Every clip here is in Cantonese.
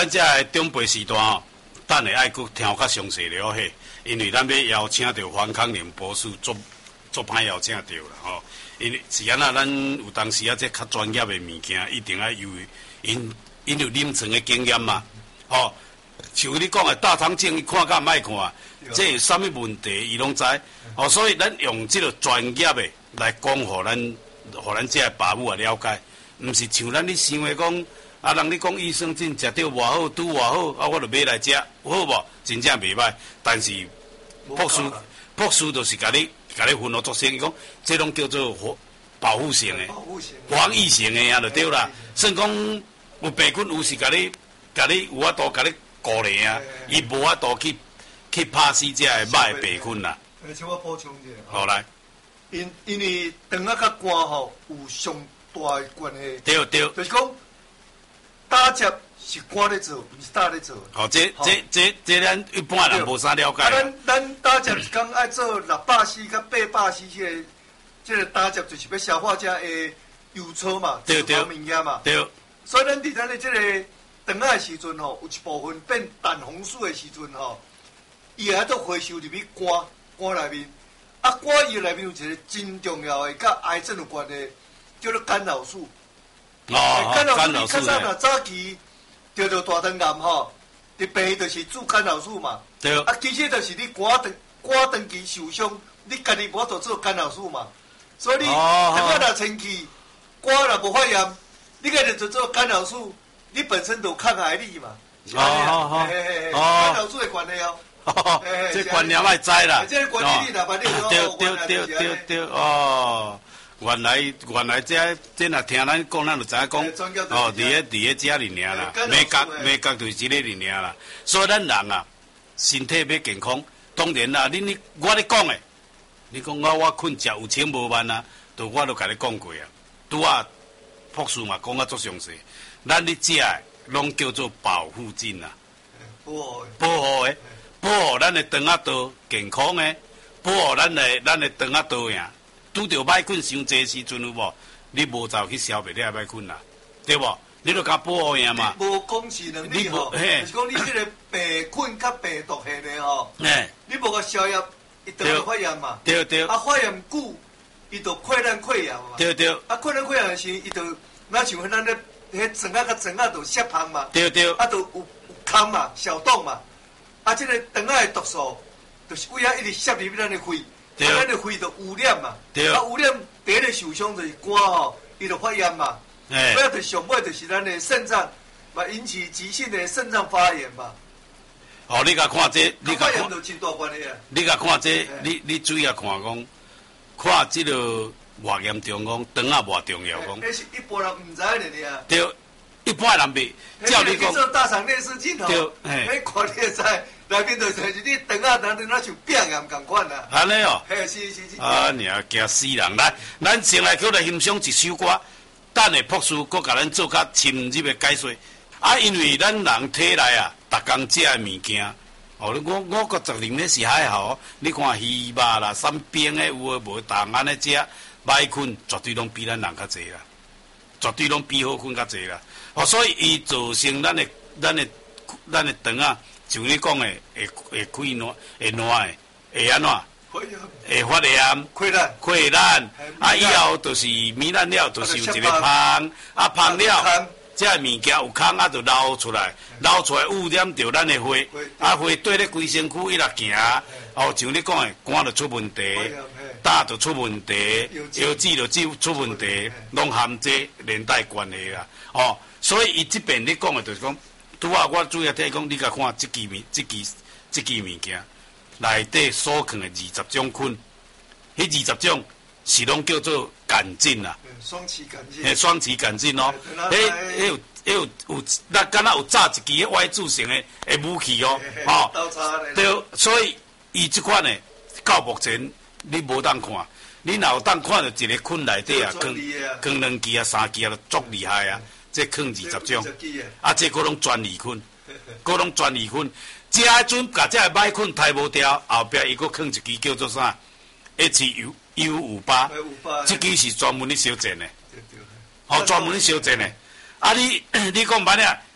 咱这个中辈时段哦，等下爱佫听较详细了嘿，因为咱要邀请到黄康年博士做歹邀请到啦吼。因为是安那，咱有当时啊，这较专业的物件，一定要由因有临床的经验嘛，吼。像你讲的大肠镜，看甲毋爱看，这有啥物问题，伊拢知。哦，所以咱用这个专业的来讲，互咱这爸母啊了解，毋是像咱你想的讲，啊，人你讲益生菌食到偌好，拄偌好，啊，我就买来食，好无？真正袂歹，但是博士就是甲你分落作性，伊讲这拢叫做保护性的、防疫性的啊，就对啦。算讲有病菌有是甲你有法度甲你顾咧啊，伊无法度去拍死这个歹的病菌啦。 而且我补充一下， 好来， 因为肠仔甲肝吼有上大的关系。 对， 就是讲打针是肝咧做，毋是胆咧做。 好，这咱一般人无啥了解。 咱打针一工爱做600cc甲800cc这个打针就是要消化这个油槽嘛，脂肪物件嘛。对。所以咱伫咱的这个肠仔的时阵吼，有一部分变胆红素的时阵吼，伊会都回收入去肝内面。啊，肝液内面有一个真重要的，甲癌症有关的，叫做干扰素。干扰素你较早若早期得到大肠癌吼，伫病就是注干扰素嘛。对。啊，其实就是你肝长期受伤，你家己无法度做干扰素嘛。所以你肠仔若前期肝若无发炎，你个就做干扰素，你本身就抗癌力嘛。干扰素的关系哦。 这观念爱知啦。 这观念你若捌你对哦。原来这若听咱讲，咱就知影讲哦，伫个遮里尔啦，美国就是这个里尔啦。所以咱人啊，身体要健康，当然啦，我咧讲诶，你讲我困食有千无万啊，我都甲你讲过啊。拄啊，博士嘛讲啊足详细，咱咧食诶拢叫做保护剂啊，保护咱的肠仔道健康诶，保护咱的肠仔道呀。拄着歹菌伤济时阵有无？你无走去消灭你歹菌啦，对无？你都甲保护呀嘛。无控制能力吼，就是讲你这个病菌甲病毒系的吼，你无甲消灭，伊就会发炎嘛。对。啊，发炎久，伊就溃烂溃疡嘛。对。啊，溃烂溃疡时，伊就那像咱咧，迄肠仔甲肠仔就血膨嘛。对。啊，就有空嘛，小洞嘛。啊，这个肠仔的毒素，就是胃啊一直摄入咱的肺。咱的肺就污染嘛，啊污染第一个受伤就是肝吼，伊就发炎嘛，不要就上尾就是咱的肾脏，嘛引起急性的肾脏发炎嘛。哦，你甲看这，你甲看，你甲看这，你注意啊看讲，看这个偌严重讲，肠仔偌重要讲。那是一般人唔知的呀。对，一般人袂，照你讲。做大肠内视镜吼，迄看你会知。内面就是你肠仔，那像病癌共款啦。安尼哦。嘿，是。啊，尔惊死人！来，咱先来去来欣赏一首歌，等下博士搁甲咱做较深入的解说。啊，因为咱人体内啊，逐工食的物件，哦，我个责任咧是还好。你看鱼肉啦、啥冰的有诶无，当安尼食，歹菌绝对拢比咱人较济啦，绝对拢比好菌较济啦。哦，所以伊造成咱的肠啊。像你讲的，会溃烂，会烂的，会安怎？会发炎、溃烂，啊以后就是糜烂了，就是有一个芳，啊芳了，这物件有空啊，就流出来污染到咱的血，啊血对咧规身躯一直行，哦像你讲的，肝就出问题，胆就出问题，腰子就出问题，拢含这连带关系啦。哦，所以伊这边你讲的就是讲。拄啊，我主要听讲，你甲看这支物件，内底所藏的20种菌，迄20种是拢叫做杆菌啦。双歧杆菌。双歧杆菌哦，迄有，那敢若有炸一支 Y 字形的武器哦，对，所以伊即款的到目前你无当看，你若有当看到一个菌内底啊，放2支啊、3支啊，足厉害啊。这放20种，啊，这个拢专利菌，个拢专利菌。这阵把这歹菌杀无掉，后壁伊个放一支叫做啥 HU58，这支是专门咧烧煎的，专门咧烧煎的。啊，你讲白了，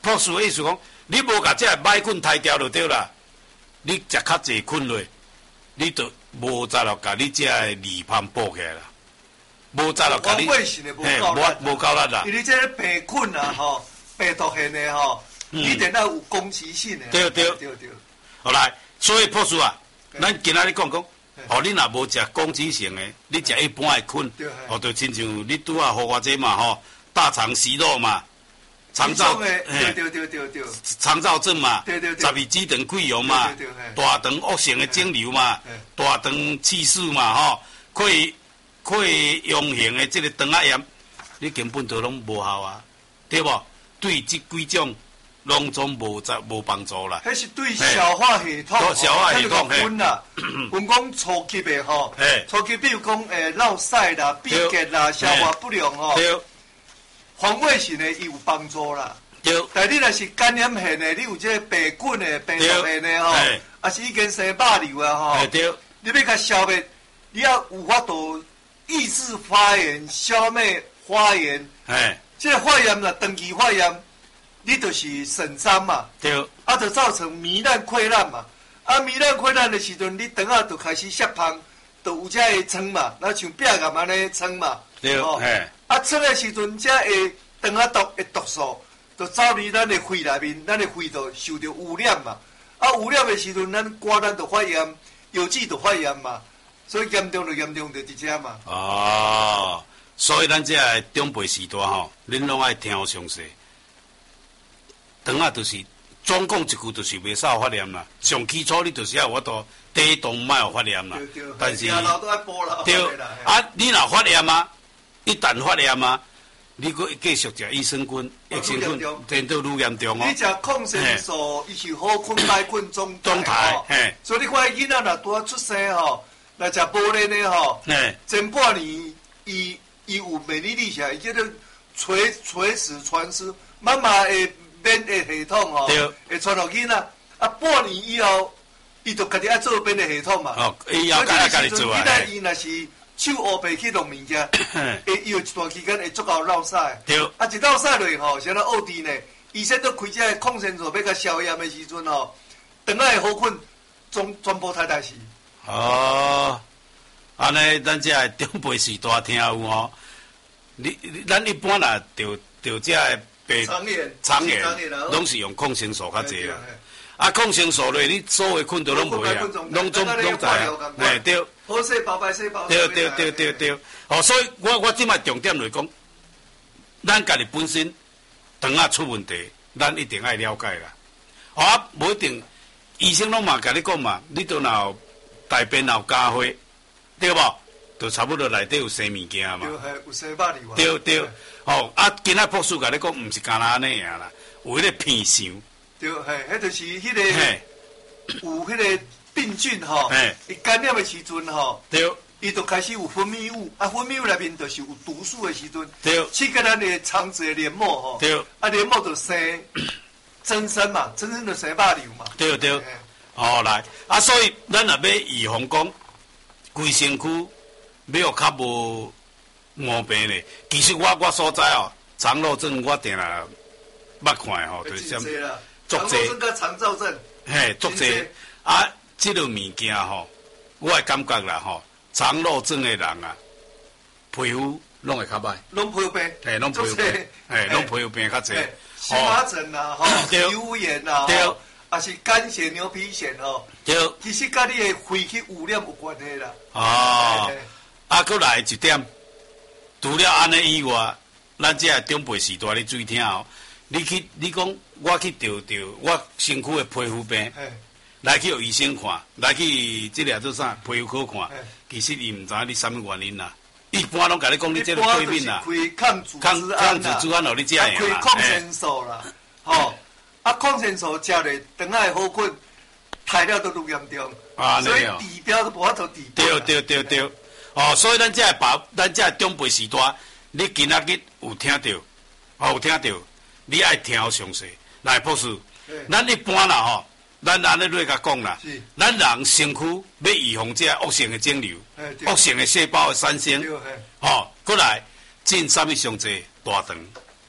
朴素的意思讲，你无甲这歹菌杀掉就对啦。你食较济菌落，你就无再落甲你这泥盘补起来啦。无再落甲你，无够力啦。 因为这个病菌啊，吼，病毒性的吼，一定要有攻击性的。 对。好来，所以朴素啊，咱今仔日讲，哦，你若无食攻击性的，你食一般的菌，哦，就亲像你拄啊，互我这嘛吼，大肠息肉嘛，肠燥， 对， 肠燥症嘛， 对， 十二指肠溃疡嘛，大肠恶性的肿瘤嘛，大肠气室嘛，吼，溃疡型的这个肠仔炎，你根本都拢无效啊，对无？对这几种。拢总无帮助啦。 迄是对消化系统， 消化系统分啦。分讲初级的吼，初级比如讲落屎啦、闭结啦、消化不良吼，防卫性的伊有帮助啦。但你若是感染性的，你有这病菌的、病毒性的吼，也是已经生肉瘤啊吼，你要甲消灭，你要有法度抑制发炎、消灭发炎。这个发炎啦，长期发炎。你就是肾脏嘛， 对， 就造成糜烂溃烂嘛，糜烂溃烂的时阵，你肠仔就开始削胖，就有这个疮嘛，那像饼干安尼疮嘛， 对， 疮的时阵，这个肠仔毒的毒素就走入咱的肺内面，咱的肺就受到污染嘛，污染的时阵，咱肝咱就发炎，腰子就发炎嘛，所以严重就伫这嘛。 哦，所以咱这个长辈时代吼，恁拢爱听详细。肠仔就是总讲一句，就是袂使有发炎啦。上基础你就是要有法度低动脉有发炎啦。但是对你若发炎啊，一旦发炎啊，你搁继续食益生菌，益生菌变到愈严重哦。 你食抗生素，伊是好菌歹菌中态， 所以你看囡仔若拄啊出生吼，若食无奶的吼，前半年伊有免疫力下，伊叫做垂死传师，慢慢会。免疫系统吼，会传落囡仔，半年以后，伊就家己爱做免疫系统嘛。 伊要家己做啊。 伊若是手乌白去弄物件，伊有一段期间会足够落屎。 对。 一落屎落吼，像咱奥迪呢，医生都开这个抗生素要甲消炎的时阵吼，肠仔的好菌全部太死。 哦，安尼咱这长辈时代听有吼，咱一般啦，着这个。肠炎拢是用抗生素较济啦，抗生素咧，你所有菌都拢袂啊，拢知啊，对。 好细胞白细胞。 对，哦，所以我即摆重点来讲，咱家己本身肠仔出问题，咱一定爱了解啦。无一定，医生拢嘛甲你讲嘛，你都若大便有加花，对无？就差不多内底有生物件嘛。 有生肉瘤。 对。今仔朴素甲你讲，毋是干那安尼样啦，有迄个片想。 对，迄就是迄个有迄个病菌吼，伊感染的时阵吼， 对， 伊就开始有分泌物，分泌物内面就是有毒素的时阵， 对， 刺激咱的肠子的黏膜吼， 对， 黏膜就生增生嘛，增生就生肉瘤嘛。 对，来，所以咱若要预防讲，规身躯要有较无。毛病咧，其实我所在哦，肠漏症我定来捌看吼，就是啥， 足济。肠漏症甲肠燥症， 足济。这个物件吼，我的感觉啦吼，肠漏症的人啊，皮肤拢会较歹， 拢皮肤病， 拢皮肤病，拢皮肤病较济。 荨麻疹啦，皮肤炎啦， 对， 也是肝血、牛皮癣吼， 对， 其实甲你的肺气污染有关系啦。 搁来一点。除了安尼以外，咱这长辈时代你注意听哦。你讲我去得我身躯的皮肤病，来去医生看，来去这个做啥皮肤科看，其实伊毋知你什么原因啦。一般拢甲你讲你这个过敏啦， 抗组织胺哦，你这样啦。 开抗生素啦，抗生素食咧，肠仔好菌，害了都愈严重，所以治标都无法度治。 对。所以咱这长辈时代，你今仔日有听到，你爱听好详细。来，博士，咱一般啦吼，咱安尼来甲讲啦，咱人身躯要预防这恶性的肿瘤、恶性的细胞的产生，过来进什么上济大肠？ 对，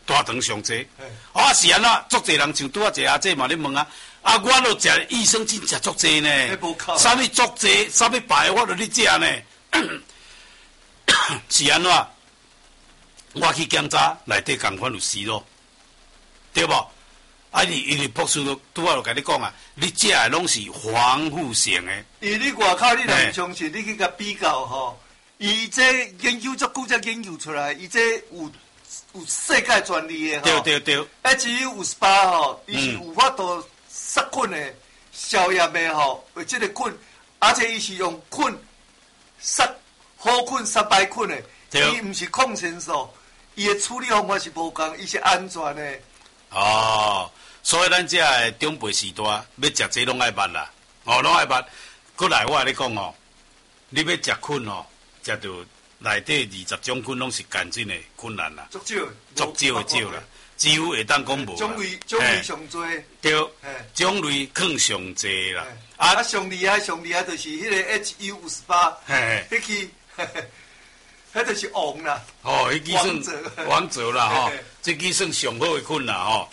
大肠上济。啊是安怎？足侪人像拄啊一个阿姐嘛咧问啊，啊我都食益生菌食足济呢，啥物足济，啥物白我都咧食呢。是安怎？我去检查内底共款有死咯，对无？啊你博士都拄啊就甲你讲啊，你食的拢是防腐性的。 伊你外口你若唔相信，你去甲比较吼，伊这研究足久才研究出来，伊这有世界专利的吼。对。 HU58吼，伊是有法度杀菌的、消炎的吼，为这个菌，而且伊是用菌杀好菌、杀歹菌的，伊唔是抗生素。伊的处理方法是无共，伊是安全的。 哦，所以咱这的长辈时代要食这拢爱捌啦，哦，拢爱捌。过来我跟你讲哦，你要食菌哦，食到内底20种菌拢是干净的困难啦， 足少啦，几乎会当讲无。 种类上多。 对，种类更上济啦。 啊，上厉害就是迄个 HU58，迄个。迄就是王啦， 哦，迄支算王者啦，吼，这支算上好的菌啦，吼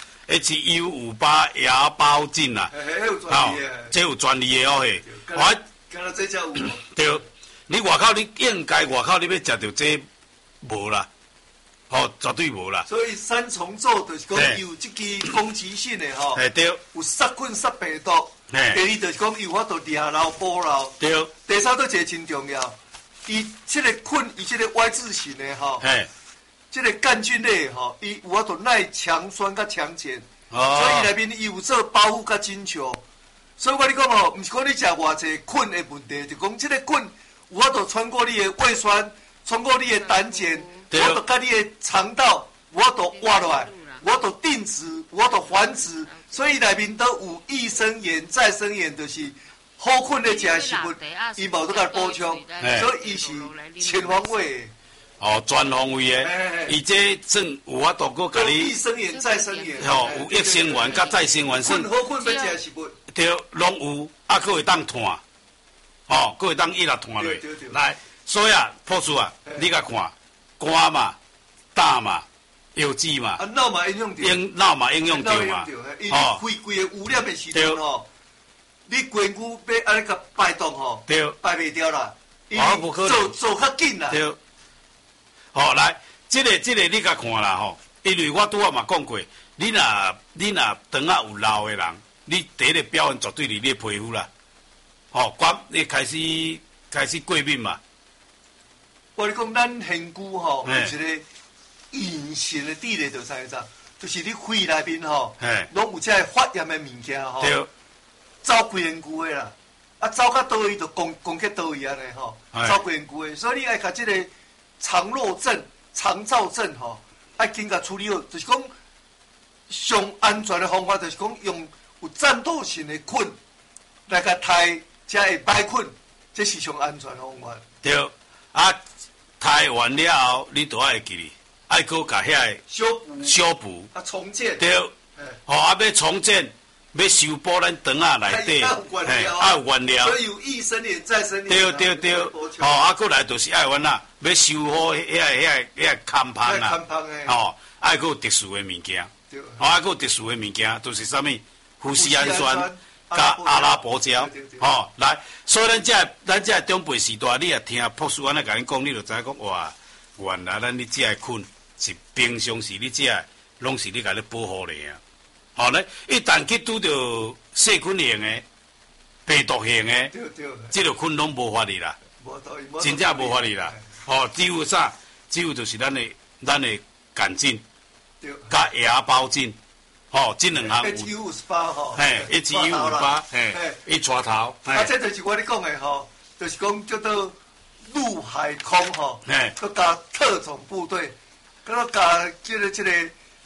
，HU58芽孢菌啦， 好， 这有专利的哦嘿， 我，敢若这才有。 对，你外口你应该外口你要食到这无啦，吼，绝对无啦。 所以三重奏就是讲有这支攻击性的吼， 对， 有杀菌杀病毒，第二就是讲有法度抓牢保牢， 对， 第三都一个真重要。伊这个菌，伊这个 Y 字形的吼，这个杆菌类吼，伊有法度耐强酸甲强碱，所以内面伊有做保护甲珍惜。所以我跟你讲吼，毋是讲你食偌济菌的问题，就讲这个菌有法度穿过你的胃酸，穿过你的胆碱，有法度甲你的肠道，有法度活落来，有法度定植，有法度繁殖，所以内面都有益生元、再生元，就是。好菌的食食物，伊无得甲补充，所以伊是全方位的。 哦，全方位的，伊这算有法度搁甲你。 益生元、再生元。 吼，有益生元甲再生元算。 好菌要食食物。 对，拢有，啊，搁会当团，吼，搁会当一直团落。来，所以啊，博士啊，你甲看，肝嘛、胆嘛、腰子嘛。 啊，脑嘛应用着。 脑嘛应用着嘛。 哦。伊规个污染的时阵吼。你规骨要安尼甲排动吼，排袂掉啦，做较紧啦。 对，好来，这个你甲看啦吼，因为我拄仔嘛讲过，你若肠仔有漏的人，你第一个表现绝对是你的皮肤啦，吼，你开始过敏嘛。 我你讲咱现久吼，有一个隐形的地雷，就啥意思？就是你肺内面吼，拢有这个发炎的物件吼。走规身躯的啦，啊走到倒位就攻击倒位安尼吼，走规身躯的，所以你爱甲这个肠漏症、肠燥症吼，爱紧甲处理好，就是讲上安全的方法，就是讲用有战斗性的菌来甲杀这个歹菌，这是上安全的方法。 对，啊，杀完了后，你都爱记哩，爱搁甲遐个修补， 啊重建。 对，哦，啊要重建。要修补咱肠仔内底，爱有原料， 所以有益生元、再生元。 对，哦，啊，过来就是爱原啦，要修好遐看芳啦，哦，爱有特殊的物件，哦，爱有特殊的物件，就是啥物富士氨酸加阿拉伯胶，哦，来，所以咱这长辈时代，你也听博士安尼甲你讲，你就知影讲哇，原来咱你这个菌是平常时你这拢是你甲你保护的啊。好咧，一旦去拄到细菌型的、病毒型的，这个菌拢无法哩啦，真正无法哩啦。哦，只有啥？只有就是咱的杆菌，加芽孢菌，哦，这两项有。 HU58吼， 嘿 ，HU58，嘿，一撮头。 啊，这就是我咧讲的吼，就是讲叫做陆海空吼，佮加特种部队，佮加这个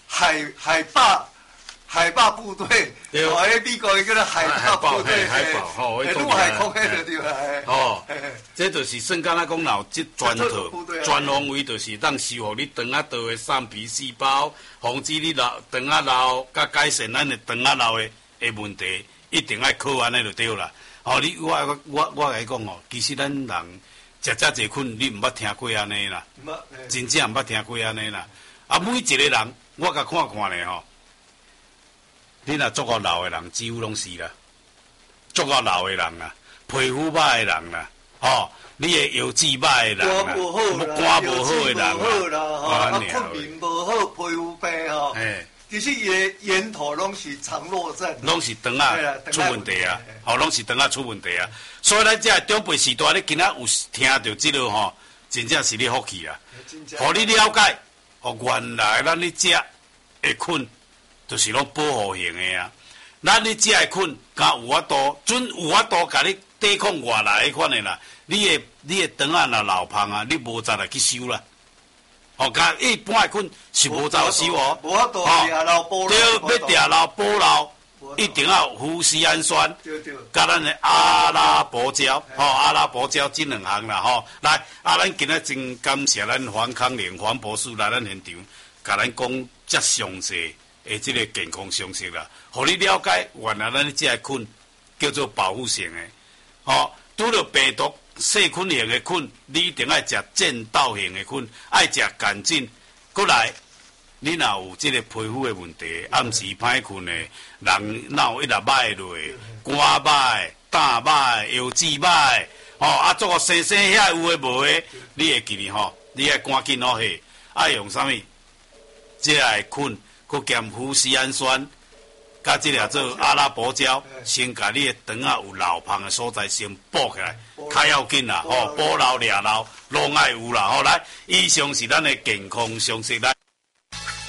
海霸部队，哦，美国叫做海霸部队，陆海空迄个对啦。 哦，这就是算敢若讲有这全套全方位，就是当修复你肠仔道的上皮细胞，防止你肠仔老，甲改善咱的肠仔老的问题，一定爱靠安尼就对啦。哦，我来讲哦，其实咱人食遮济菌，你毋捌听过安尼啦，真正毋捌听过安尼啦。啊，每一个人我甲看看咧吼，你若足够老的人，几乎拢是啦，足够老的人啦，皮肤歹的人啦，吼，你的腰子歹的人啦， 肝无好啦， 肝无好的人啦，困眠无好，皮肤病吼。其实伊的源头拢是肠络症， 拢是肠仔出问题啊，吼，拢是肠仔出问题啊。所以咱这长辈时代，你今仔有听到这个吼，真正是你福气啊。互你了解，哦，原来咱咧食的菌，就是拢保护型的啊。咱咧食的菌，敢有法度，准有法度，甲你抵抗外来的款的啦。你的肠仔若老胖啊，你无再来去收啦。哦，甲一般的菌是无走收哦， 无法度抓老保对，要抓老保老，一定要富士氨酸，甲咱的阿拉伯胶，阿拉伯胶这两项啦，来，咱今仔真感谢咱黄康玲黄博士来咱现场，甲咱讲遮详细的这个健康常识啦，互你了解原来咱这个菌叫做保护性的，拄着病毒。细菌型的菌，你一定爱食渐冻型的菌，爱食干净。过来，你若有这个皮肤的问题，暗时歹困的，人哪有一直歹落，肝歹、胆歹、腰子歹，做个生遐有诶无诶，你会记哩吼，你爱赶紧去，爱用啥物？这个菌，佮兼富士氨酸。甲即个做阿拉伯胶，先甲你的肠仔有老胖的所在先补起来，较要紧啦，保老掠老拢爱有啦，来，以上是咱的健康常识来。